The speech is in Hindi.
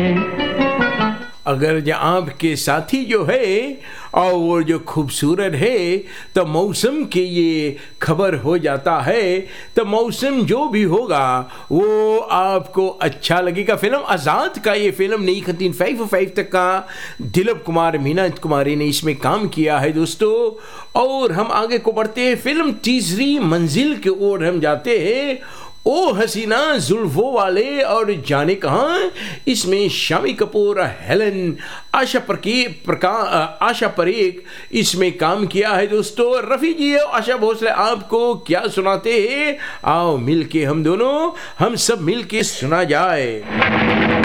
अगर जो आपके साथी जो है और वो जो खूबसूरत है तो मौसम के ये खबर हो जाता है, तो मौसम जो भी होगा वो आपको अच्छा लगेगा। फिल्म आज़ाद का ये फिल्म 1955 तक का दिलीप कुमार मीना कुमारी ने इसमें काम किया है दोस्तों। और हम आगे को बढ़ते हैं, फिल्म तीसरी मंजिल की ओर हम जाते हैं। ओ हसीना जुल्फों वाले और जाने कहाँ, इसमें शामी कपूर, हेलन, आशा परेख इसमें काम किया है दोस्तों। रफ़ी जी और आशा भोसले आपको क्या सुनाते हैं, आओ मिलके हम सब मिलके सुना जाए।